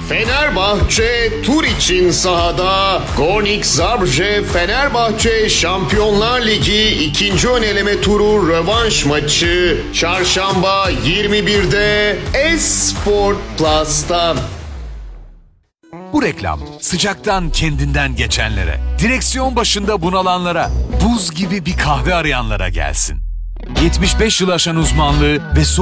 Fenerbahçe tur için sahada. Gornik Zabrze Fenerbahçe Şampiyonlar Ligi 2. ön eleme turu rövanş maçı Çarşamba 21'de Esport Plus'ta. Bu reklam sıcaktan kendinden geçenlere, direksiyon başında bunalanlara, buz gibi bir kahve arayanlara gelsin. 75 yıl aşan uzmanlığı ve